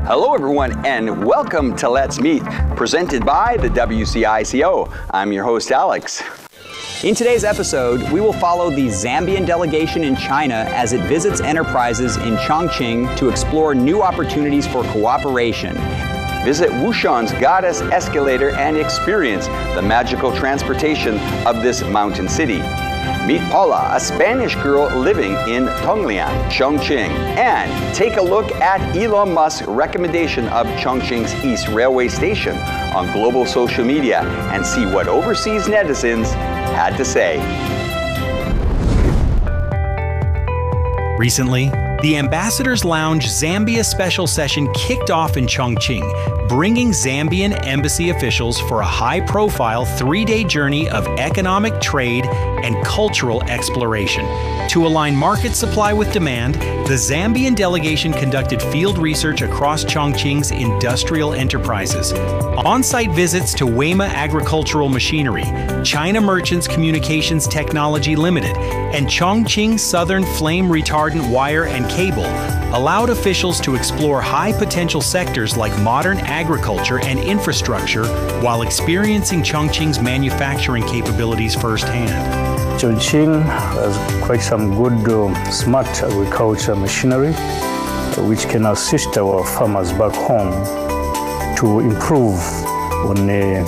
Hello everyone and welcome to Let's Meet, presented by the WCICO. I'm your host Alex. In today's episode, we will follow the Zambian delegation in China as it visits enterprises in Chongqing to explore new opportunities for cooperation. Visit Wushan's Goddess Escalator and experience the magical transportation of this mountain city. Meet Paula, a Spanish girl living in Tonglian, Chongqing, and take a look at Elon Musk's recommendation of Chongqing's East Railway Station on global social media and see what overseas netizens had to say. Recently, the Ambassador's Lounge Zambia special session kicked off in Chongqing, bringing Zambian embassy officials for a high-profile 3-day journey of economic, trade, and cultural exploration. To align market supply with demand, the Zambian delegation conducted field research across Chongqing's industrial enterprises. On-site visits to Weima Agricultural Machinery, China Merchants Communications Technology Limited, and Chongqing Southern Flame Retardant Wire and Cable allowed officials to explore high-potential sectors like modern agriculture and infrastructure while experiencing Chongqing's manufacturing capabilities firsthand. Chongqing has quite some good smart agriculture machinery which can assist our farmers back home to improve on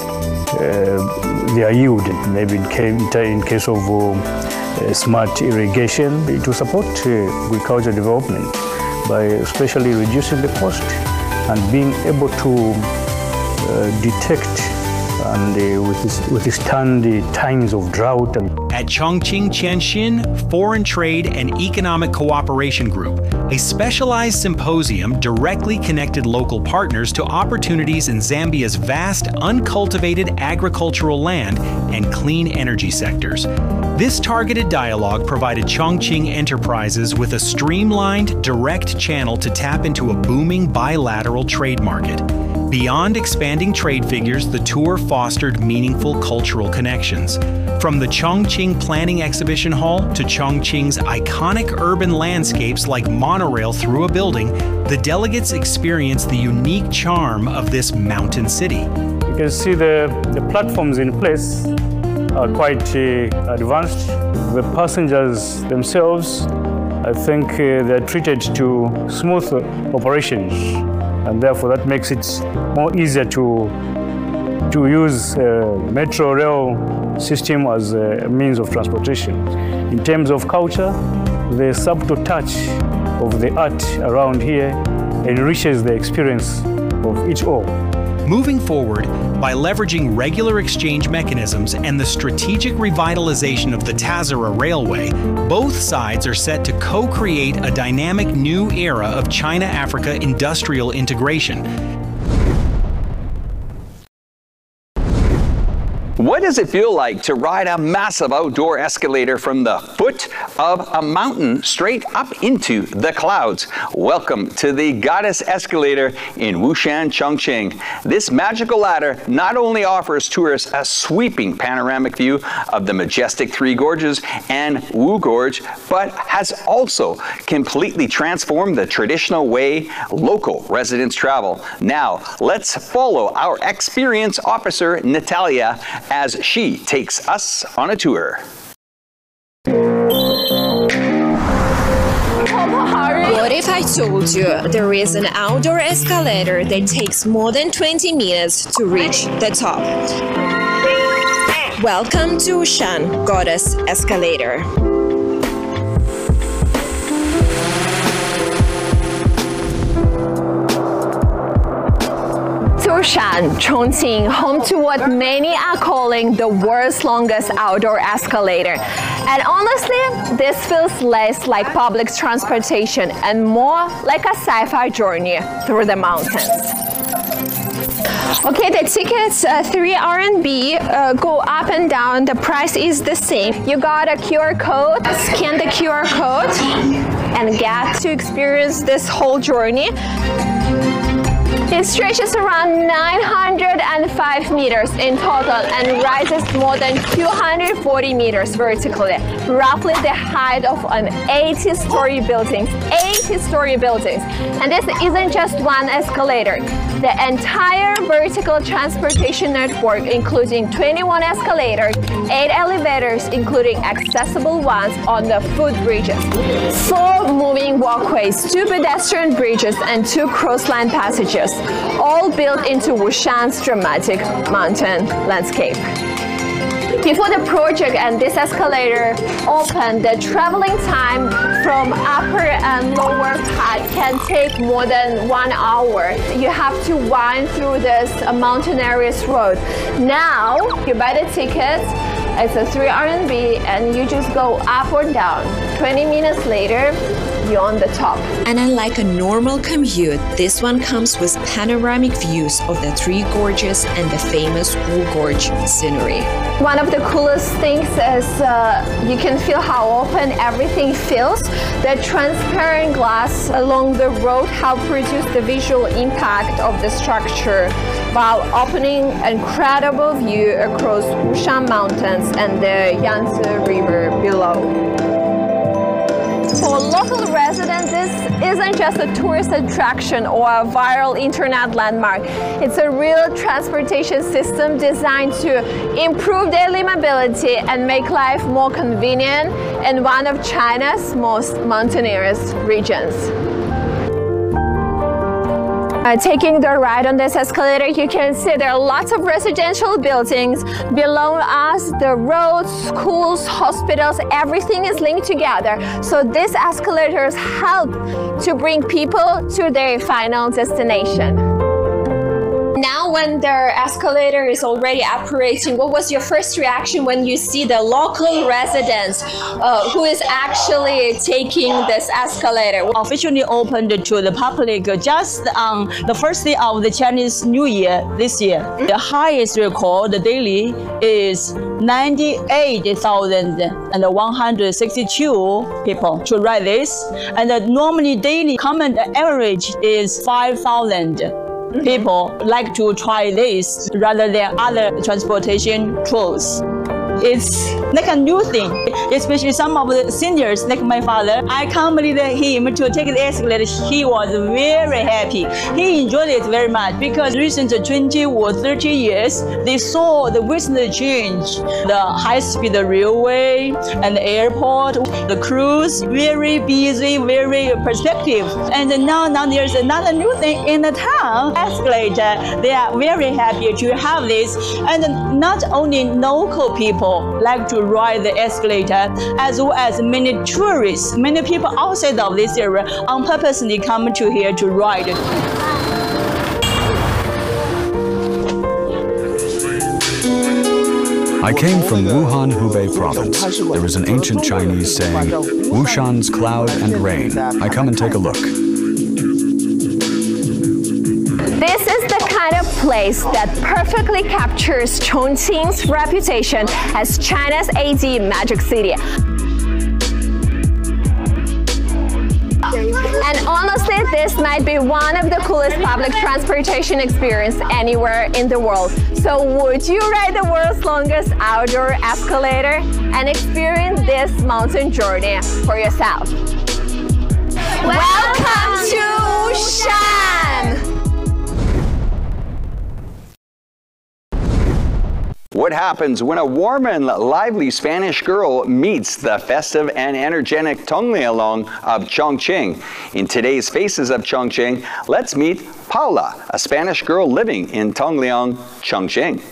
their yield, maybe in case of smart irrigation, to support agriculture development by especially reducing the cost and being able to detect and withstand the times of drought. At Chongqing Qianxin Foreign Trade and Economic Cooperation Group, a specialized symposium directly connected local partners to opportunities in Zambia's vast uncultivated agricultural land and clean energy sectors. This targeted dialogue provided Chongqing enterprises with a streamlined, direct channel to tap into a booming bilateral trade market. Beyond expanding trade figures, the tour fostered meaningful cultural connections. From the Chongqing Planning Exhibition Hall to Chongqing's iconic urban landscapes like monorail through a building, the delegates experienced the unique charm of this mountain city. You can see the platforms in place are quite advanced. The passengers themselves, I think they're treated to smooth operations, and therefore that makes it more easier to use metro rail system as a means of transportation. In terms of culture, the subtle touch of the art around here enriches the experience of each all. Moving forward, by leveraging regular exchange mechanisms and the strategic revitalization of the Tazara Railway, both sides are set to co-create a dynamic new era of China-Africa industrial integration. What does it feel like to ride a massive outdoor escalator from the foot of a mountain straight up into the clouds? Welcome to the Goddess Escalator in Wushan, Chongqing. This magical ladder not only offers tourists a sweeping panoramic view of the majestic Three Gorges and Wu Gorge, but has also completely transformed the traditional way local residents travel. Now, let's follow our experience officer, Natalia, as she takes us on a tour. What if I told you there is an outdoor escalator that takes more than 20 minutes to reach the top? Welcome to Wushan Goddess Escalator. Wushan, Chongqing, home to what many are calling the world's longest outdoor escalator. And honestly, this feels less like public transportation and more like a sci-fi journey through the mountains. Okay, the tickets, 3 RMB, go up and down. The price is the same. You got a QR code, scan the QR code, and get to experience this whole journey. It stretches around 905 meters in total and rises more than 240 meters vertically, roughly the height of an 80-story building. 80-story buildings. And this isn't just one escalator. The entire vertical transportation network, including 21 escalators, 8 elevators, including accessible ones on the footbridges, 4 moving walkways, 2 pedestrian bridges, and 2 cruise line passages, all built into Wushan's dramatic mountain landscape. Before the project and this escalator opened, the traveling time from upper and lower part can take more than 1 hour. You have to wind through this mountainous road. Now, you buy the tickets, it's a 3 RMB, and you just go up or down. 20 minutes later, you're on the top. And unlike a normal commute, this one comes with panoramic views of the Three Gorges and the famous Wu Gorge scenery. One of the coolest things is you can feel how open everything feels. The transparent glass along the road help reduce the visual impact of the structure while opening an incredible view across Wushan Mountains and the Yangtze River below. For local residents, this isn't just a tourist attraction or a viral internet landmark. It's a real transportation system designed to improve daily mobility and make life more convenient in one of China's most mountainous regions. Taking the ride on this escalator, you can see there are lots of residential buildings. Below us, the roads, schools, hospitals, everything is linked together. So these escalators help to bring people to their final destination. Now, when the escalator is already operating, what was your first reaction when you see the local residents who is actually taking this escalator? Officially opened to the public just on the first day of the Chinese New Year this year. The highest record daily is 98,162 people to ride this, and normally daily common average is 5,000. People like to try this rather than other transportation tools. It's like a new thing, especially some of the seniors, like my father. I accompanied him to take the escalator. He was very happy. He enjoyed it very much because recent 20 or 30 years, they saw the recent change. The high-speed railway and the airport, the cruise, very busy, very perspective. And now there's another new thing in the town, escalator. They are very happy to have this. And not only local people like to ride the escalator, as well as many tourists. Many people outside of this area on purposely come to here to ride. I came from Wuhan, Hubei province. There is an ancient Chinese saying, Wushan's cloud and rain. I come and take a look. This is the kind of place that perfectly captures Chongqing's reputation as China's AD Magic City. And honestly, this might be one of the coolest public transportation experiences anywhere in the world. So would you ride the world's longest outdoor escalator and experience this mountain journey for yourself? Welcome to Wushan! What happens when a warm and lively Spanish girl meets the festive and energetic Tonglialong of Chongqing? In today's Faces of Chongqing, let's meet Paula, a Spanish girl living in Tongliang, Chongqing.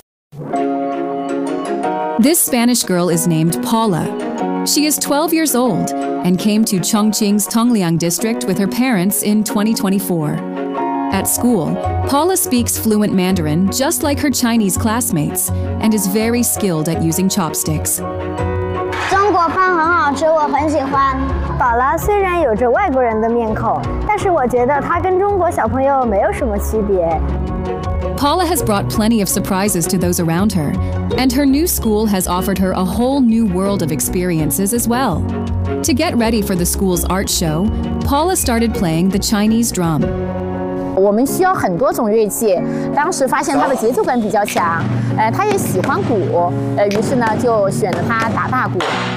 This Spanish girl is named Paula. She is 12 years old and came to Chongqing's Tongliang district with her parents in 2024. At school, Paula speaks fluent Mandarin just like her Chinese classmates and is very skilled at using chopsticks. 中国饭很好吃，我很喜欢。宝拉虽然有着外国人的面孔，但是我觉得她跟中国小朋友没有什么区别。 Paula has brought plenty of surprises to those around her, and her new school has offered her a whole new world of experiences as well. To get ready for the school's art show, Paula started playing the Chinese drum. 我们需要很多种乐器，当时发现它的节奏感比较强，他也喜欢鼓，于是呢就选了他打大鼓。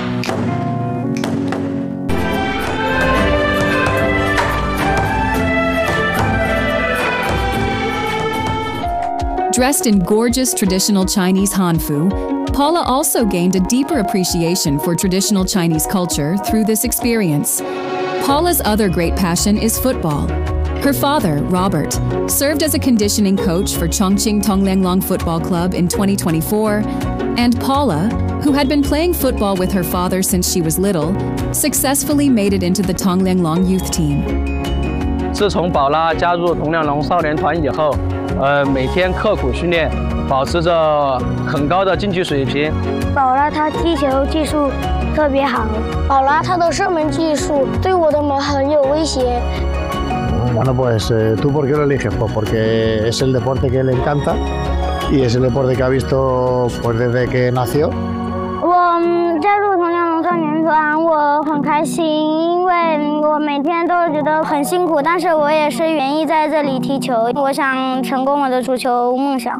Dressed in gorgeous traditional Chinese hanfu, Paula also gained a deeper appreciation for traditional Chinese culture through this experience. Paula's other great passion is football. Her father, Robert, served as a conditioning coach for Chongqing Tonglianglong Football Club in 2024, and Paula, who had been playing football with her father since she was little, successfully made it into the Tonglianglong youth team. 自从宝拉加入同亮龙少年团以后，每天刻苦训练，保持着很高的竞技水平。 宝拉她踢球技术特别好，宝拉她的射门技术对我的门很有威胁。 Bueno, pues ¿tú por qué lo eliges? Pues porque es el deporte que le encanta y es el deporte que ha visto pues desde que nació. 我加入同亮龙少年团，我很开心，因为我每天都觉得很辛苦，但是我也是愿意在这里踢球，我想成功我的足球梦想。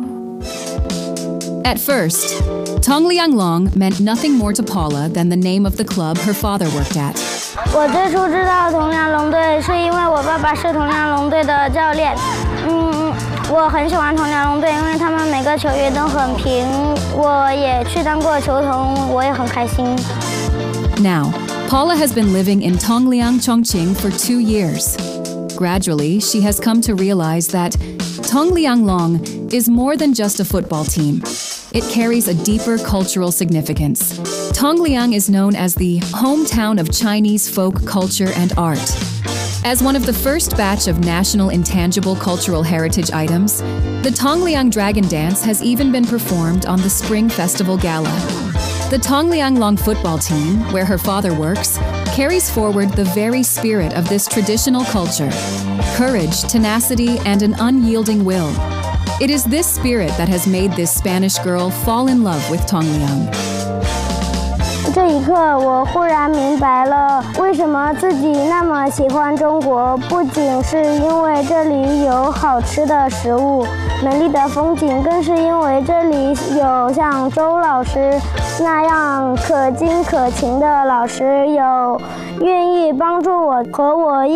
At first, Tonglianglong meant nothing more to Paula than the name of the club her father worked at. 我最初知道同亮龙队是因为我爸爸是同亮龙队的教练。我很喜欢同亮龙队，因为他们每个球员都很平。我也去当过球童，我也很开心。 Now, Paula has been living in Tongliang, Chongqing for 2 years. Gradually, she has come to realize that Tonglianglong is more than just a football team. It carries a deeper cultural significance. Tongliang is known as the hometown of Chinese folk culture and art. As one of the first batch of national intangible cultural heritage items, the Tongliang Dragon Dance has even been performed on the Spring Festival Gala. The Tonglianglong football team, where her father works, carries forward the very spirit of this traditional culture: courage, tenacity, and an unyielding will. It is this spirit that has made this Spanish girl fall in love with Tongliang. 这一刻，我忽然明白了为什么自己那么喜欢中国，不仅是因为这里有好吃的食物、美丽的风景，更是因为这里有像周老师那样可敬可亲的老师，有愿意帮助我和我